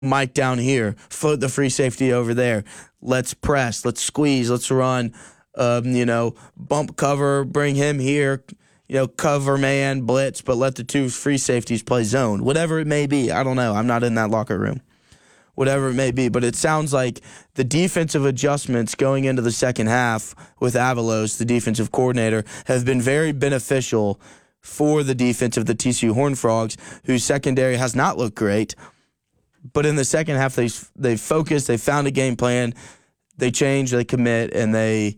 Mike down here, float the free safety over there. Let's press, let's squeeze, let's run, bump cover, bring him here, cover man, blitz, but let the two free safeties play zone. Whatever it may be. I don't know. I'm not in that locker room. Whatever it may be. But it sounds like the defensive adjustments going into the second half with Avalos, the defensive coordinator, have been very beneficial for the defense of the TCU Horned Frogs, whose secondary has not looked great. But in the second half, they focused, they found a game plan, they change, they commit, and they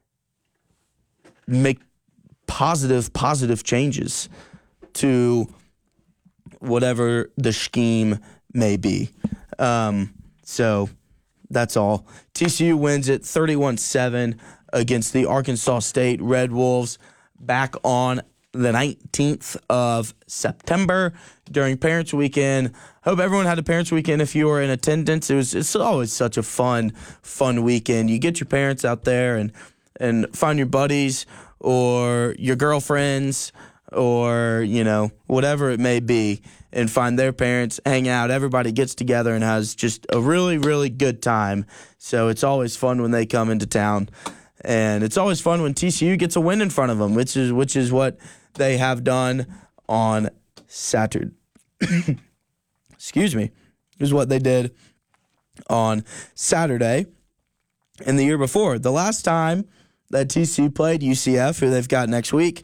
make positive changes to whatever the scheme may be. So that's all. TCU wins it 31-7 against the Arkansas State Red Wolves back on the 19th of September during Parents Weekend. Hope everyone had a Parents Weekend if you were in attendance. It's always such a fun weekend. You get your parents out there and find your buddies or your girlfriends or, whatever it may be, and find their parents, hang out. Everybody gets together and has just a really, really good time. So it's always fun when they come into town. And it's always fun when TCU gets a win in front of them, which is what they have done on Saturday. Excuse me. Is what they did on Saturday and the year before. The last time that TCU played UCF, who they've got next week,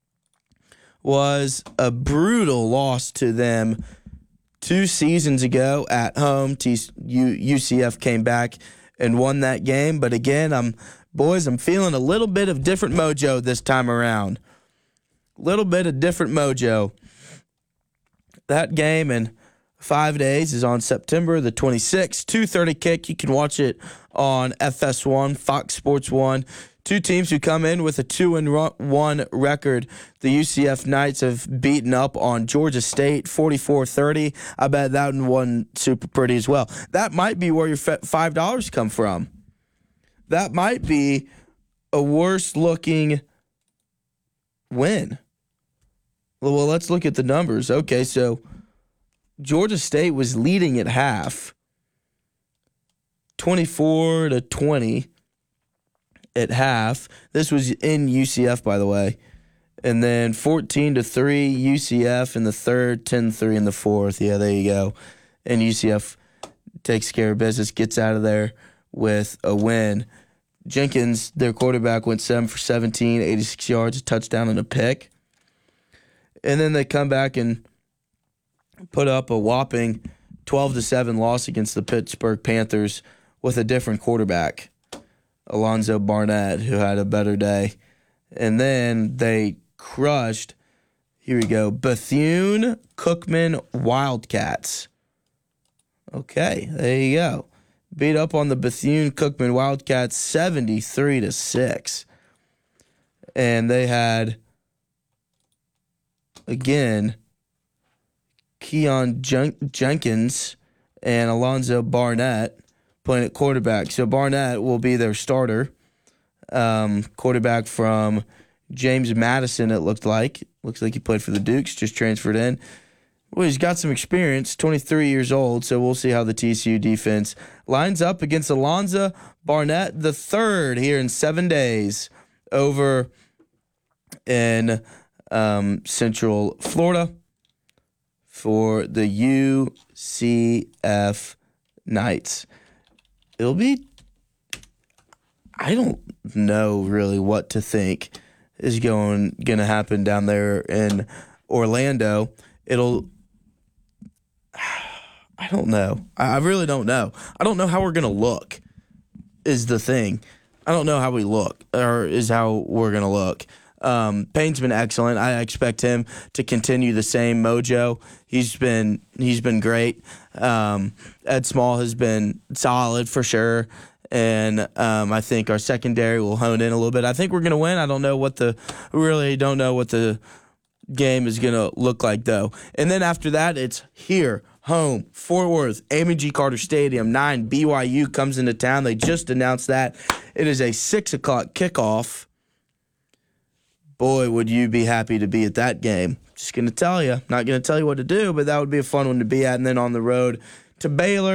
was a brutal loss to them 2 seasons ago at home. UCF came back and won that game. But again, I'm feeling a little bit of different mojo this time around. Little bit of different mojo. That game in 5 days is on September the 26th, 2:30 kick. You can watch it on FS1, Fox Sports 1. Two teams who come in with a 2-1 record. The UCF Knights have beaten up on Georgia State 44-30. I bet that one super pretty as well. That might be where your $5 come from. That might be a worse-looking win. Well, let's look at the numbers. Okay, so Georgia State was leading at half, 24-20 at half. This was in UCF, by the way. And then 14-3 UCF in the third, 10-3 in the fourth. Yeah, there you go. And UCF takes care of business, gets out of there with a win. Jenkins, their quarterback, went 7 for 17, 86 yards, a touchdown and a pick. And then they come back and put up a whopping 12-7 loss against the Pittsburgh Panthers with a different quarterback, Alonzo Barnett, who had a better day. And then they crushed, here we go, Bethune-Cookman Wildcats. Okay, there you go. Beat up on the Bethune-Cookman Wildcats 73-6. And they had, again, Keon Jenkins and Alonzo Barnett playing at quarterback. So Barnett will be their starter. Quarterback from James Madison, it looked like. Looks like he played for the Dukes, just transferred in. Well, he's got some experience, 23 years old, so we'll see how the TCU defense lines up against Alonzo Barnett the third here in 7 days over in Central Florida for the UCF Knights. It'll be, I don't know really what to think is going to happen down there in Orlando. I don't know. I really don't know. I don't know how we're going to look is the thing. I don't know how we look or is how we're going to look. Payne's been excellent. I expect him to continue the same mojo. He's been great. Ed Small has been solid for sure. And I think our secondary will hone in a little bit. I think we're going to win. I don't know really don't know what the game is going to look like, though. And then after that, it's here, home, Fort Worth, Amy G. Carter Stadium, 9, BYU comes into town. They just announced that. It is a 6 o'clock kickoff. Boy, would you be happy to be at that game. Just going to tell you. Not going to tell you what to do, but that would be a fun one to be at. And then on the road to Baylor.